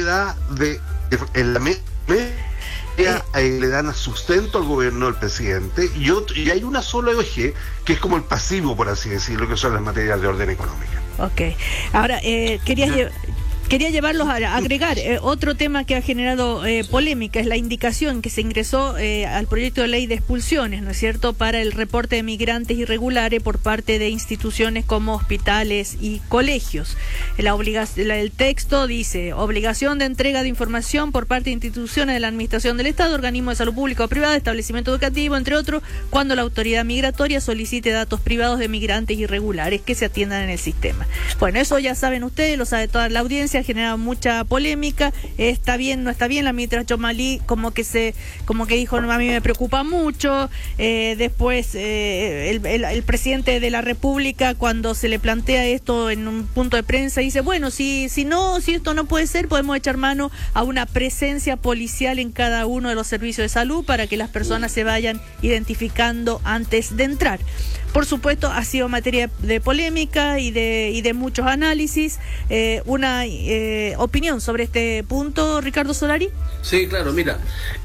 en la media le dan sustento al gobierno del presidente y hay una sola eje que es como el pasivo, por así decirlo, que son las materias de orden económica. Ok. Ahora, quería llevarlos a agregar otro tema que ha generado polémica, es la indicación que se ingresó al proyecto de ley de expulsiones, ¿no es cierto?, para el reporte de migrantes irregulares por parte de instituciones como hospitales y colegios. El texto dice: obligación de entrega de información por parte de instituciones de la Administración del Estado, organismos de salud pública o privada, establecimiento educativo, entre otros, cuando la autoridad migratoria solicite datos privados de migrantes irregulares que se atiendan en el sistema. Bueno, eso ya saben ustedes, lo sabe toda la audiencia, ha generado mucha polémica. Está bien, no está bien. La ministra Chomalí como que dijo: no, a mí me preocupa mucho. Después el presidente de la República, cuando se le plantea esto en un punto de prensa, dice: bueno, si esto no puede ser, podemos echar mano a una presencia policial en cada uno de los servicios de salud para que las personas se vayan identificando antes de entrar. Por supuesto, ha sido materia de polémica y de muchos análisis. Una opinión sobre este punto, Ricardo Solari. Sí, claro, mira,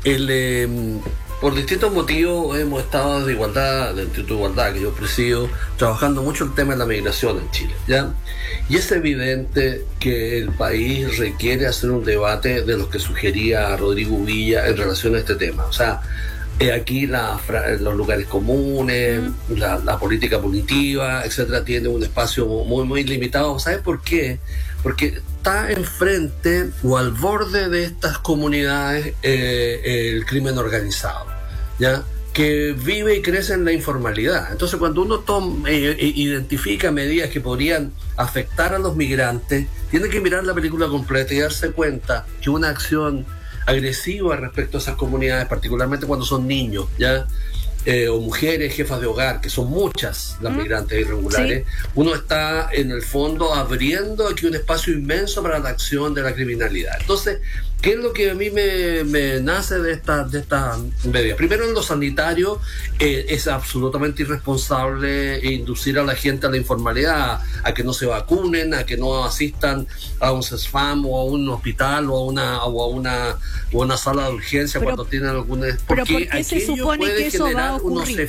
por distintos motivos hemos estado del Instituto de Igualdad, que yo presido, trabajando mucho el tema de la migración en Chile, ¿ya? Y es evidente que el país requiere hacer un debate de lo que sugería Rodrigo Villa en relación a este tema. O sea, aquí los lugares comunes, la política punitiva, etcétera, tiene un espacio muy, muy limitado. ¿Sabes por qué? Porque está enfrente o al borde de estas comunidades el crimen organizado, ¿ya?, que vive y crece en la informalidad. Entonces, cuando uno identifica medidas que podrían afectar a los migrantes, tiene que mirar la película completa y darse cuenta que una acción agresiva respecto a esas comunidades, particularmente cuando son niños, ¿ya?, o mujeres, jefas de hogar, que son muchas las migrantes irregulares, sí. Uno está en el fondo abriendo aquí un espacio inmenso para la acción de la criminalidad. Entonces, ¿qué es lo que a mí me nace de esta medida? Primero, en lo sanitario, es absolutamente irresponsable inducir a la gente a la informalidad, a que no se vacunen, a que no asistan a un CESFAM o a un hospital o a una sala de urgencia cuando tienen alguna... Porque ¿por qué se supone que eso va a ocurrir?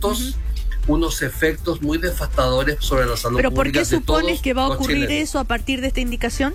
Unos efectos muy devastadores sobre la salud pública. ¿Pero por qué supones que va a ocurrir eso a partir de esta indicación?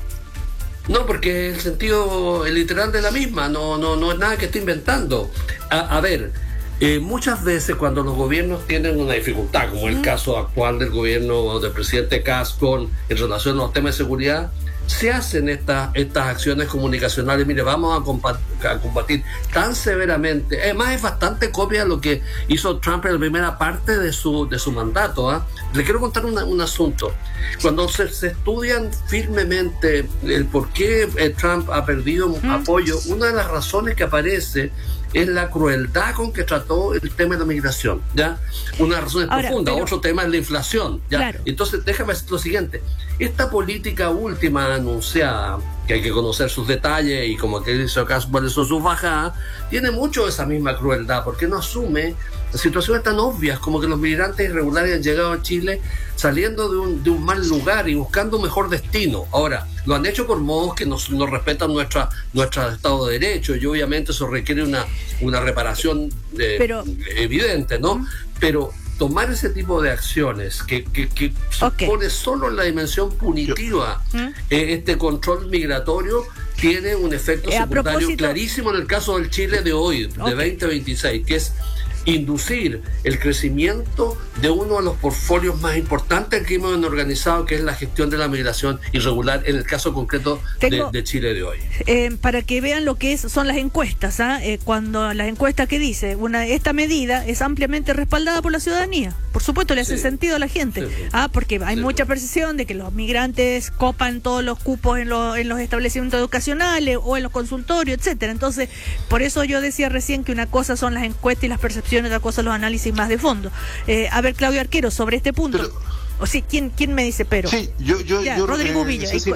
No, porque el sentido literal de la misma, no es nada que esté inventando. A ver, muchas veces cuando los gobiernos tienen una dificultad, como el caso actual del gobierno del presidente Kast en relación a los temas de seguridad, se hacen estas acciones comunicacionales. Mire, vamos a combatir tan severamente. Además, es bastante copia de lo que hizo Trump en la primera parte de su mandato, ¿eh? Le quiero contar un asunto. Cuando se estudian firmemente el por qué Trump ha perdido apoyo, una de las razones que aparece es la crueldad con que trató el tema de la migración, ¿ya? Una razón profunda. Otro tema es la inflación, ¿ya? Claro. Entonces, déjame decir lo siguiente. Esta política última anunciada, que hay que conocer sus detalles y como que dice acá cuáles son sus bajadas, tiene mucho de esa misma crueldad, porque no asume situaciones tan obvias como que los migrantes irregulares han llegado a Chile saliendo de un mal lugar y buscando un mejor destino. Ahora, lo han hecho por modos que no respetan nuestro Estado de Derecho, y obviamente eso requiere una reparación evidente, ¿no? Pero tomar ese tipo de acciones que pone solo en la dimensión punitiva este control migratorio, tiene un efecto secundario clarísimo en el caso del Chile de hoy, de 2026, que es inducir el crecimiento de uno de los portfolios más importantes del crimen organizado, que es la gestión de la migración irregular, en el caso concreto de Chile de hoy. Para que vean lo que son las encuestas, cuando las encuestas que dice, esta medida es ampliamente respaldada por la ciudadanía. Por supuesto, le hace sentido a la gente, porque hay mucha percepción de que los migrantes copan todos los cupos en los establecimientos educacionales o en los consultorios, etcétera. Entonces, por eso yo decía recién que una cosa son las encuestas y las percepciones, otra cosa los análisis más de fondo. A ver, Claudio Arquero, sobre este punto. O sí, ¿quién me dice pero? Sí, yo Rodrigo Villa. Yo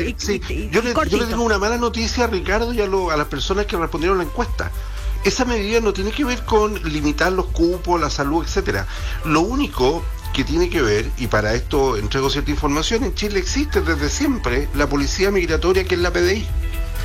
le tengo una mala noticia a Ricardo y a las personas que respondieron la encuesta. Esa medida no tiene que ver con limitar los cupos, la salud, etcétera. Lo único que tiene que ver, y para esto entrego cierta información, en Chile existe desde siempre la policía migratoria, que es la PDI.